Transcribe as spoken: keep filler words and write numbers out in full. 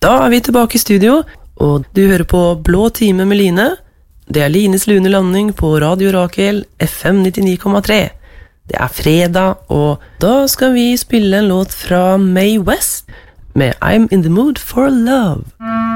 Da er vi tilbake i studio, og du hører på Blå time med Line. Det er Lines lune landing på Radio Rakel F M nittini komma tre. Det er fredag, og da skal vi spille en låt fra Mae West med I'm in the mood for love.